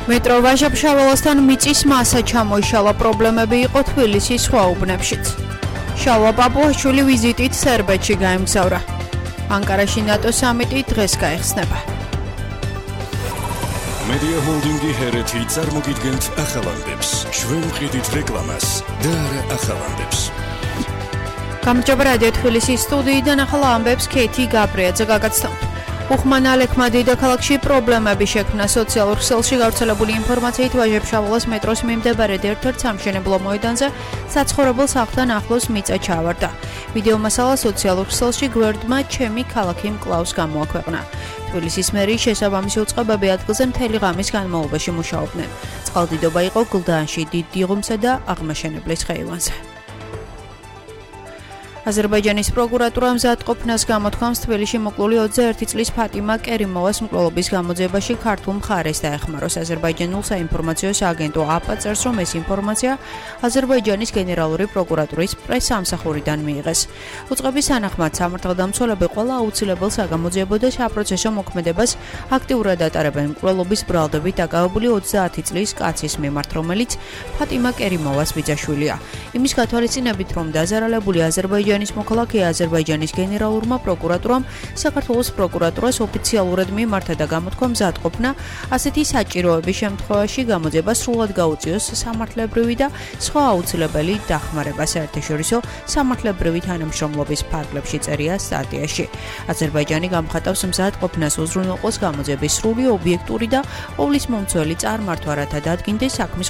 მეტრო ვაჟა-ფშაველასთან მიწის მასა ჩამოიშალა პრობლემები იყო თბილისის სხვა უბნებშიც. შალვა პაპუაშვილი ვიზიტით სერბეთში გაემგზავრა. ანკარაში ნატო სამიტი დღეს გაიხსნება. Media Holding-ი ჰერეთი წარმოგიდგენთ ახალანდებს. ჩვენ ვყიდით რეკლამას და არა ახალანდებს. გამარჯობა რადიო თბილისის სტუდიიდან ახალ ამბებს ქეთი გაბრიაძე გაგაცნობთ. უხმან ალექმა დედაქალაქში პრობლემები შექმნა სოციალურ ქსელში გავრცელებული ინფორმაციით ვაჟა-ფშაველას მეტროს მიმდებარედ ერთ-ერთ სამშენებლო მოედანზე საცხოვრებელ სახლთან ახლოს მიწა ჩავარდა. ვიდეო მასალა სოციალურ ქსელში გვერდმა ჩემი ქალაქი მკლავს გამოაქვეყნა. თბილისის მერიის შესაბამისი უწყებები ადგილზე მთელი ღამის განმავლობაში მუშაობდნენ. წყალდიდობა იყო გლდანში, დიდ დიღომსა და აღმაშენებლის ხეივანზე. აზერბაიჯანის პროკურატურა მზადყოფნას გამოთქვამს თბილისში მოკლული 21 წლის ფატიმა კერიმოვას მკვლელობის გამოძიებაში ქართულ მხარეს დაეხმაროს. აზერბაიჯანულ საინფორმაციო სააგენტო აპა წერს, რომ ეს ინფორმაცია აზერბაიჯანის გენერალური პროკურატურის პრესსამსახურიდან მიიღეს. უწყების თანახმად სამართალდამცველები ყველა აუცილებელ საგამოძიებო და საპროცესო მოქმედებას აქტიურად ატარებენ მკვლელობის ბრალდებით დაკავებული 30 წლის კაცის მიმართ, რომელიც ფატიმა კერიმოვას ბიძაშვილია. იმის გათვალისწინებით, რომ დაზარალებული აზერბაიჯანის მოქალაქეა აზერბაიჯანის გენერალურმა პროკურატურამ საქართველოს პროკურატურას ოფიციალურად მიმართა და გამოთქვა მზადყოფნა ასეთი საჭიროების შემთხვევაში გამოძიება სრულად გაუწიოს სამართლებრივი და სხვა აუცილებელი დახმარება საერთაშორისო სამართლებრივი თანამშრომლობის ფარგლებში წერია სტატიაში. აზერბაიჯანი გამხატავს მზადყოფნას უზრუნველყოს გამოძიების სრული ობიექტური და ყოვლისმომცველი წარმართვა, რათა დადგინდეს საქმის